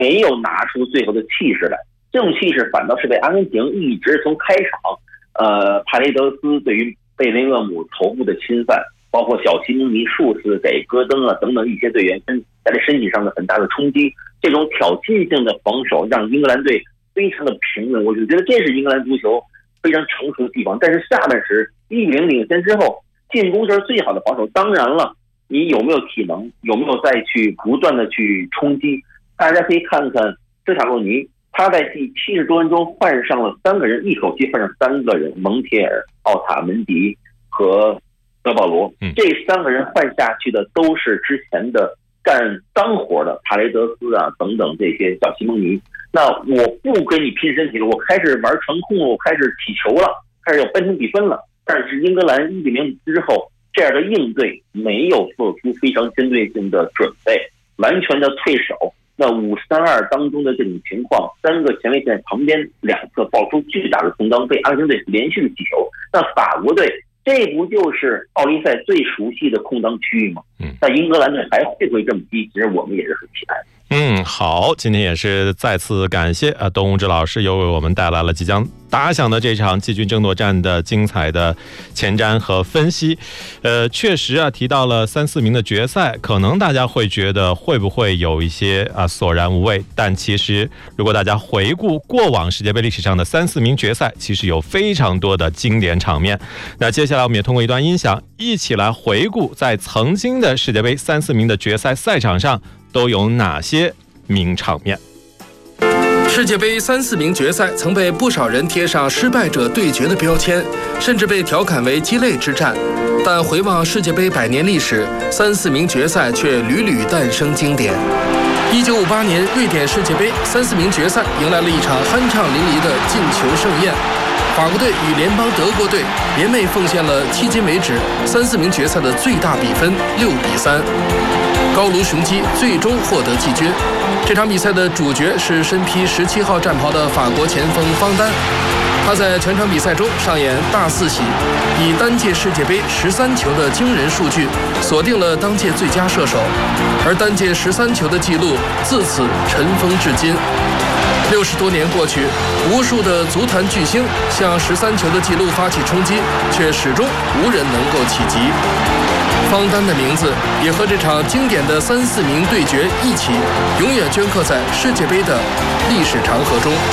没有拿出最后的气势来。这种气势反倒是被阿根廷一直从开场，帕雷德斯对于贝林厄姆头部的侵犯，包括小西蒙尼数次给戈登等等一些队员带来身体上的很大的冲击，这种挑衅性的防守让英格兰队非常的平稳。我就觉得这是英格兰足球非常成熟的地方。但是下半时1-0领先之后，进攻是最好的防守。当然了，你有没有体能，有没有再去不断的去冲击？大家可以看看斯卡洛尼，他在第70多分钟换上了3个人，一口气换上3个人，蒙铁尔、奥塔门迪和德保罗。这3个人换下去的都是之前的干脏活的帕雷德斯等等这些小西蒙尼。那我不跟你拼身体了，我开始玩传控了，我开始起球了，开始有扳平比分了。但是英格兰1-0之后，这样的应对没有做出非常针对性的准备，完全的退守。那5-3-2当中的这种情况，3个前卫线旁边2侧爆出巨大的空当，被阿根廷队连续的击球。那法国队这不就是奥林赛最熟悉的空当区域吗？那英格兰队还会不会这么踢？其实我们也是很期待的。 好，今天也是再次感谢董武志老师又为我们带来了即将打响的这场季军争夺战的精彩的前瞻和分析。确实提到了3、4名的决赛，可能大家会觉得会不会有一些索然无味，但其实如果大家回顾过往世界杯历史上的3、4名决赛，其实有非常多的经典场面。那接下来我们也通过一段音响一起来回顾在曾经的世界杯3、4名的决赛赛场上都有哪些名场面。 世界杯3、4名决赛曾被不少人贴上失败者对决的标签，甚至被调侃为鸡肋之战。但回望世界杯100年历史，3、4名决赛却屡屡诞生经典。1958年瑞典世界杯3、4名决赛迎来了一场酣畅淋漓的进球盛宴。法国队与联邦德国队联袂奉献了迄今为止3、4名决赛的最大比分6-3。高卢雄鸡最终获得季军。这场比赛的主角是身披17号战袍的法国前锋方丹，他在全场比赛中上演大四喜，以单届世界杯13球的惊人数据锁定了当届最佳射手，而单届13球的记录自此尘封至今。60多年过去，无数的足坛巨星向13球的记录发起冲击，却始终无人能够企及。方丹的名字也和这场经典的3、4名对决一起，永远镌刻在世界杯的历史长河中。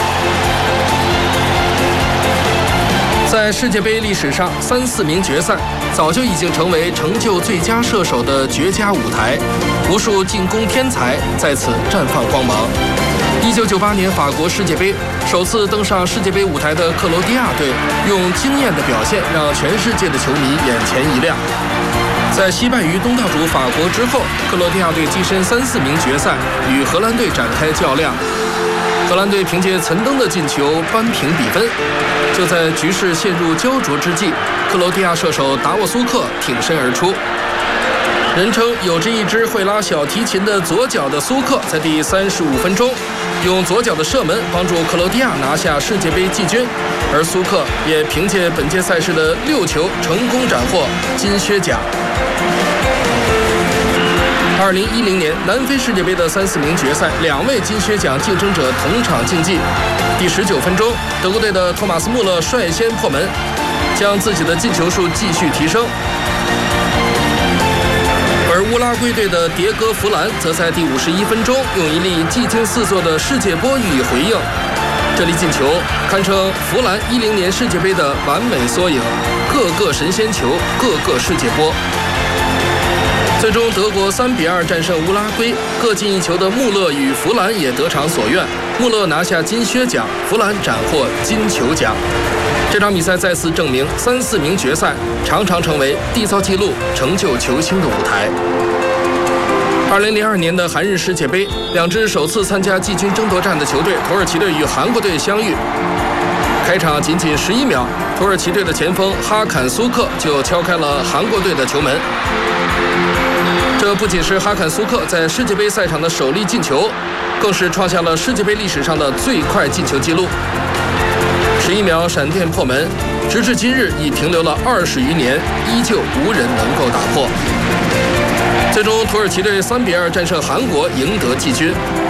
在世界杯历史上，3、4名决赛早就已经成为成就最佳射手的绝佳舞台，无数进攻天才在此绽放光芒。1998年法国世界杯，首次登上世界杯舞台的克罗地亚队，用惊艳的表现让全世界的球迷眼前一亮。在惜败于东道主法国之后，克罗地亚队跻身3、4名决赛，与荷兰队展开较量。荷兰队凭借岑登的进球扳平比分。就在局势陷入焦灼之际，克罗地亚射手达沃苏克挺身而出。人称有着一只会拉小提琴的左脚的苏克，在第35分钟用左脚的射门帮助克罗地亚拿下世界杯季军，而苏克也凭借本届赛事的6球成功斩获金靴奖。2010年南非世界杯的3、4名决赛，2位金靴奖竞争者同场竞技。第19分钟，德国队的托马斯·穆勒率先破门，将自己的进球数继续提升。而乌拉圭队的迭戈·弗兰则在第51分钟用一粒技惊四座的世界波予以回应。这粒进球堪称弗兰10年世界杯的完美缩影，个个神仙球，个个世界波。最终，德国3-2战胜乌拉圭，各进一球的穆勒与弗兰也得偿所愿。穆勒拿下金靴奖，弗兰斩获金球奖。这场比赛再次证明3、4名决赛常常成为缔造纪录、成就球星的舞台。2002年的韩日世界杯，2支首次参加季军争夺战的球队土耳其队与韩国队相遇。开场仅仅11秒，土耳其队的前锋哈坎苏克就敲开了韩国队的球门。这不仅是哈坎苏克在世界杯赛场的首粒进球，更是创下了世界杯历史上的最快进球纪录。11秒闪电破门，直至今日已停留了20余年，依旧无人能够打破。最终，土耳其队3-2战胜韩国，赢得季军。